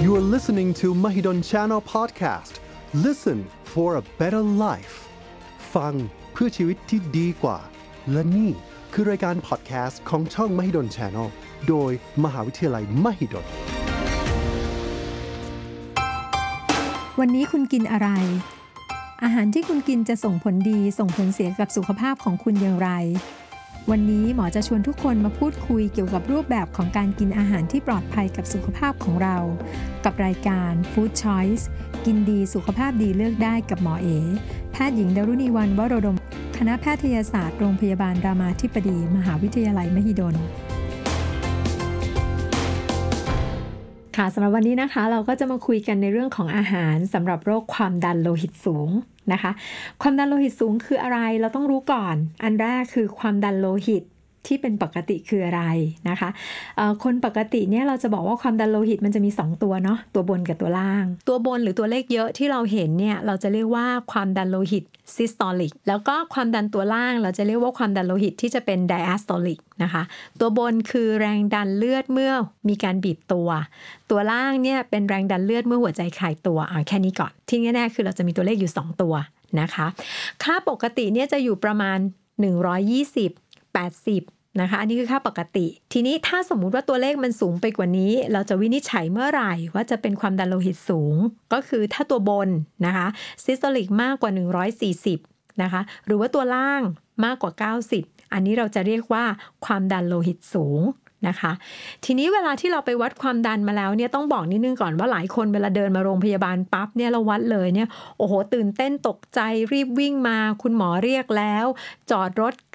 You are listening to Mahidol Channel Podcast. Listen for a better life. ฟังเพื่อชีวิตที่ดีกว่าและนี่คือรายการพอดแคสต์ของช่อง Mahidol Channel โดยมหาวิทยาลัยมหิดลวันนี้คุณกินอะไรอาหารที่คุณกินจะส่งผลดีส่งผลเสียกับสุขภาพของคุณอย่างไรวันนี้หมอจะชวนทุกคนมาพูดคุยเกี่ยวกับรูปแบบของการกินอาหารที่ปลอดภัยกับสุขภาพของเรากับรายการ Food Choice กินดีสุขภาพดีเลือกได้กับหมอเอแพทย์หญิงดารุณีวรรณวโรดมคณะแพทยศาสตร์โรงพยาบาลรามาธิบดีมหาวิทยาลัยมหิดลค่ะสำหรับวันนี้นะคะเราก็จะมาคุยกันในเรื่องของอาหารสำหรับโรคความดันโลหิตสูงนะคะความดันโลหิตสูงคืออะไรเราต้องรู้ก่อนอันแรกคือความดันโลหิตที่เป็นปกติคืออะไรนะคะคนปกติเนี่ยเราจะบอกว่าความดันโลหิตมันจะมี2ตัวเนาะตัวบนกับตัวล่างตัวบนหรือตัวเลขเยอะที่เราเห็นเนี่ยเราจะเรียกว่าความดันโลหิต systolic แล้วก็ความดันตัวล่างเราจะเรียกว่าความดันโลหิตที่จะเป็น diastolic นะคะตัวบนคือแรงดันเลือดเมื่อมีการบีบตัวล่างเนี่ยเป็นแรงดันเลือดเมื่อหัวใจคลายตัวแค่นี้ก่อนที่แน่ๆคือเราจะมีตัวเลขอยู่2ตัวนะคะค่าปกติเนี่ยจะอยู่ประมาณ120 80นะคะอันนี้คือค่าปกติทีนี้ถ้าสมมุติว่าตัวเลขมันสูงไปกว่านี้เราจะวินิจฉัยเมื่อไหร่ว่าจะเป็นความดันโลหิตสูงก็คือถ้าตัวบนนะคะซิสโตลิกมากกว่า140นะคะหรือว่าตัวล่างมากกว่า90อันนี้เราจะเรียกว่าความดันโลหิตสูงนะคะทีนี้เวลาที่เราไปวัดความดันมาแล้วเนี่ยต้องบอกนิดนึงก่อนว่าหลายคนเวลาเดินมาโรงพยาบาลปั๊บเนี่ยเราวัดเลยเนี่ยโอ้โหตื่นเต้นตกใจรีบวิ่งมาคุณหมอเรียกแล้วจอดรถ